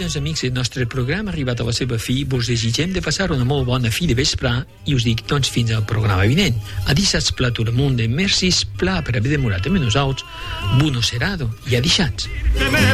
meus amics, el nostre programa ha arribat a la seva fi. Vos desitgem de passar una molt bona fi de vespre i us dic, doncs, fins al programa vinent. A dissats pla tot el món, merci pla per haver demorat amb nosaltres. Buono serado i a dissats.